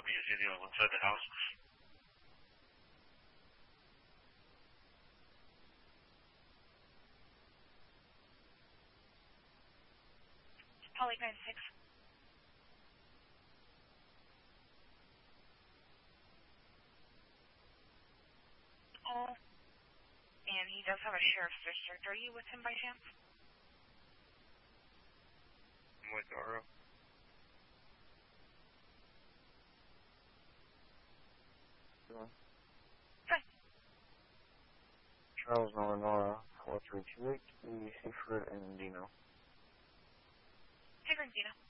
Is he the only one inside the house? Poly 96. Oh, and he does have a sheriff's district. Are you with him by chance? I'm with Dara. Good. Charles, Nora, 4328, Seaford, and Dino. Hey, Dino.